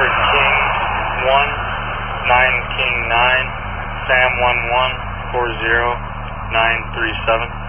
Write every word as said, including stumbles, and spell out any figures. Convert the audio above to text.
King one, nine King nine, Sam one one, four zero, nine three seven.